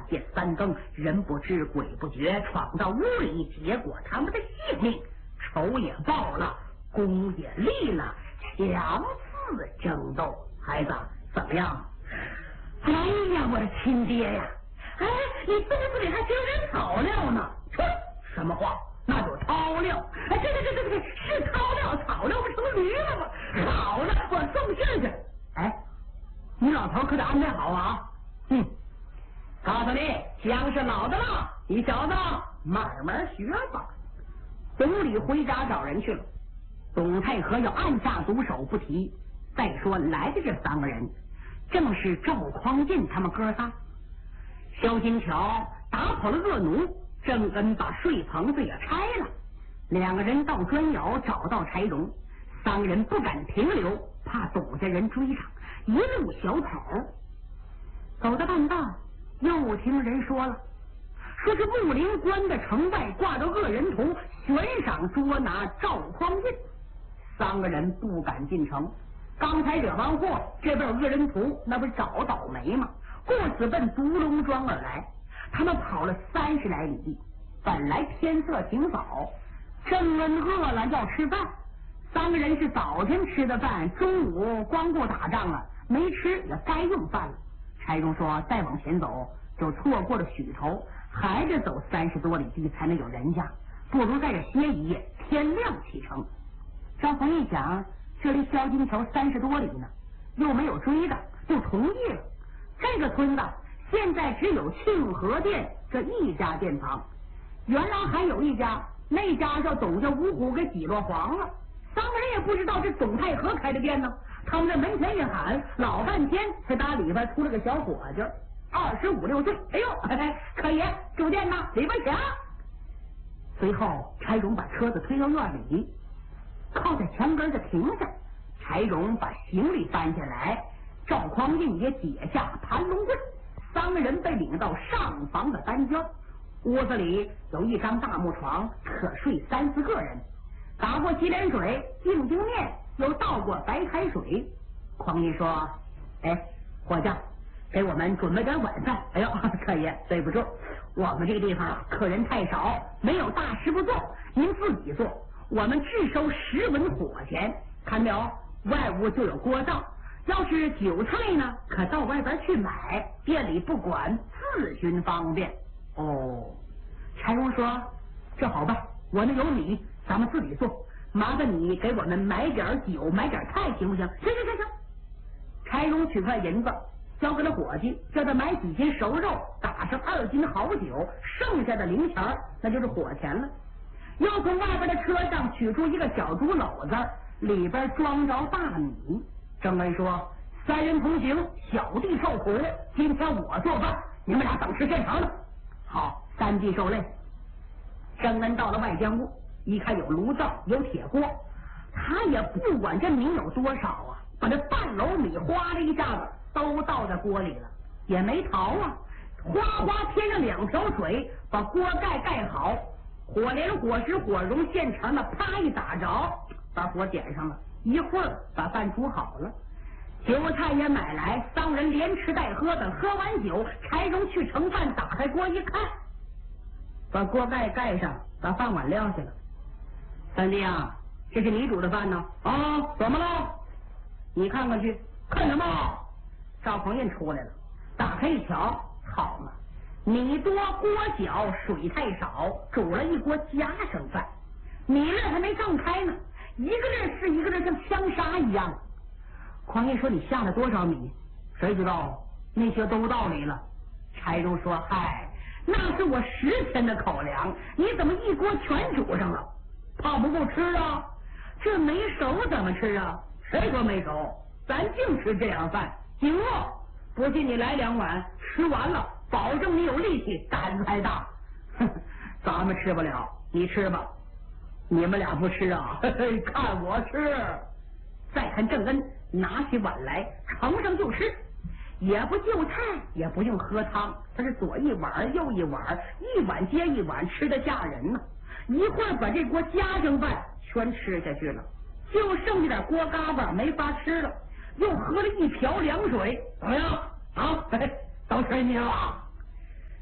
夜三更，人不知鬼不觉闯到屋里，结果他们的性命，仇也报了，功也立了，强似争斗。孩子怎么样？哎呀，我的亲爹呀！哎，你肚子里还经人草料呢？切，什么话？那就是掏料。哎，对，是掏料，草料不成驴了吗？好了，我送信去。哎，你老头可得安排好啊！告诉你，枪是老的了，你小子慢慢学吧。董理回家找人去了。董太和要按下毒手不提，再说来的这3个人，正是赵匡胤他们哥仨。萧金桥打跑了恶奴，郑恩把睡棚子也拆了。2个人到砖窑找到柴荣，3人不敢停留，怕董家人追上，一路小跑。走到半道，又听人说了，说是木林关的城外挂着恶人头，悬赏捉拿赵匡胤。3个人不敢进城，刚才惹完祸，这边有恶人图，那不是找倒霉吗？故此奔独龙庄而来。他们跑了30来里地，本来天色挺早，郑恩饿了要吃饭。3个人是早晨吃的饭，中午光顾打仗了，没吃也该用饭了。柴荣说再往前走就错过了许头，还得走30多里地才能有人家，不如在这歇一夜，天亮启程。赵鹏一想，这离萧金桥30多里呢，又没有追的，就同意了。这个村子现在只有庆和店这一家店房，原来还有一家，那家叫董家五虎给挤落黄了。3个人也不知道是董太和开的店呢。他们在门前一喊，老半天才打里边出了个小伙计，25、6岁。哎呦，可爷住店呢，里边请。随后柴荣把车子推到院里，靠在墙根就停下。柴荣把行李搬下来，赵匡胤也解下盘龙棍，3个人被领到上房的单间。屋子里有一张大木床，可睡3、4个人。打过洗脸水，净面，又倒过白开水。匡胤说：“哎，伙计，给我们准备点晚饭。”哎呦，客爷，对不住，我们这个地方客人太少，没有大师傅做，您自己做。我们只收10文火钱，看没有？外屋就有锅灶。要是酒菜呢，可到外边去买，店里不管，自寻方便。哦，柴荣说：“这好办，我那有米，咱们自己做。麻烦你给我们买点酒，买点菜，行不行？”行。柴荣取块银子交给了伙计，叫他买几斤熟肉，打上2斤好酒，剩下的零钱那就是火钱了。又从外边的车上取出一个小竹篓子，里边装着大米。郑恩说：“3人同行，小弟受苦，今天我做饭，你们俩等吃现成的。”好，3弟受累。郑恩到了外间屋，一看有炉灶，有铁锅，他也不管这米有多少啊，把这半篓米哗的一下子都倒在锅里了，也没逃啊，哗添上2瓢水，把锅盖盖好，火连火石火绒现成的，啪一打着，把火点上了，一会儿把饭煮好了，酒菜也买来，3人连吃带喝的。喝完酒，柴荣去盛饭，打开锅一看，把锅盖盖上，把饭碗撂下了。三弟啊，这是你煮的饭呢？啊，怎么了？你看看去。看什么？赵匡胤出来了，打开一瞧，好嘛，米多锅小，水太少，煮了一锅夹生饭，米粒还没胀开呢，一个粒是一个粒，像枪杀一样。匡胤说：“你下了多少米？”谁知道？那些都到里了。柴荣说：“嗨，那是我10天的口粮，你怎么一锅全煮上了？怕不够吃啊？这没熟怎么吃啊？谁说没熟？咱净吃这样饭，行了。不信你来2碗，吃完了，保证你有力气，胆子还大。咱们吃不了，你吃吧。你们俩不吃啊？看我吃。”再看郑恩拿起碗来，盛上就吃，也不就菜，也不用喝汤，他是左一碗右一碗，一碗接一碗，吃得吓人呢。一会儿把这锅夹生饭全吃下去了，就剩下点锅嘎巴没法吃了，又喝了1瓢凉水。怎么样啊？都吃腻了。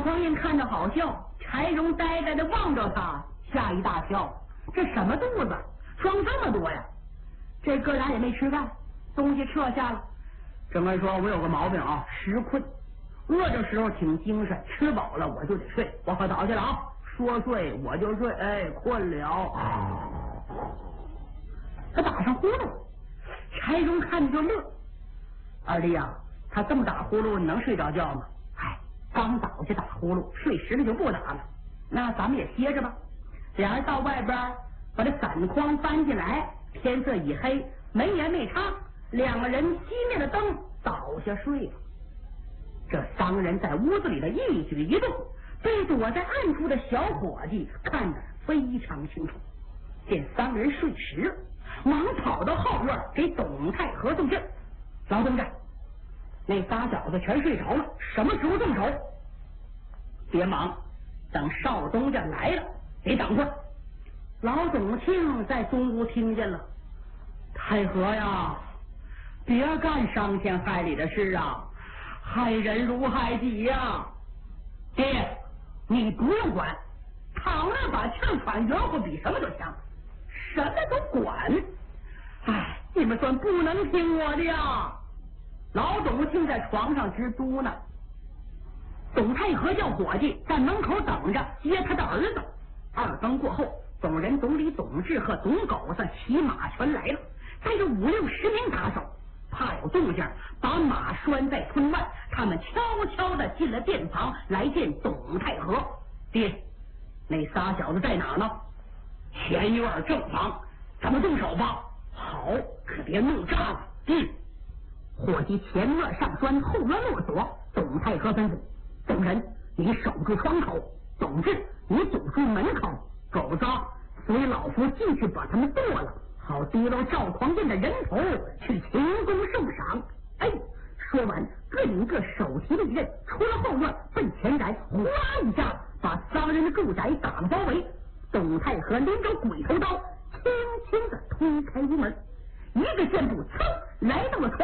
匡胤看着好笑，柴荣呆呆的望着他，吓一大跳。这什么肚子装这么多呀？这哥俩也没吃饭，东西撤下了。郑恩说：“我有个毛病啊，食困，饿着时候挺精神，吃饱了我就得睡。我喝早去了啊，说睡我就睡，哎，困了。”他打上呼噜，柴荣看着就乐。二弟呀，他这么打呼噜，你能睡着觉吗？哎，刚倒下打呼噜，睡实了就不打了。那咱们也歇着吧。俩人到外边把这伞筐搬进来，天色已黑，门也没插，两个人熄灭了灯，倒下睡了。这三个人在屋子里的一举一动，被躲在暗处的小伙计看得非常清楚。见三个人睡实了，忙跑到后院给董太和送信。老东家，那仨小子全睡着了，什么时候动手？别忙，等少东家来了，得等会儿。老董庆在东屋听见了，太和呀，别干伤天害理的事啊，害人如害己呀！爹，你不用管，躺那把气喘圆乎比什么都强，什么都管。哎，你们算不能听我的呀！老董庆在床上直嘟囔。董太和叫伙计在门口等着接他的儿子。2更过后，董仁、董李、董志和董狗子骑马全来了，带着5、60名打手，怕有动静，把马拴在村外。他们悄悄的进了店房，来见董太和。爹，那仨小子在哪呢？前院正房，咱们动手吧。好，可别弄炸了。伙计前院上栓，后院落锁。董太和吩咐：董仁，你守住窗口；董志，你堵住门口。狗子，随老夫进去把他们剁了，好提溜赵匡胤的人头去秦宫受赏。哎，说完，各领各手提利刃，出了后院，奔前宅，哗一下把3人的住宅打了包围。董太和拎着鬼头刀，轻轻的推开屋门，一个箭步，噌来到了床。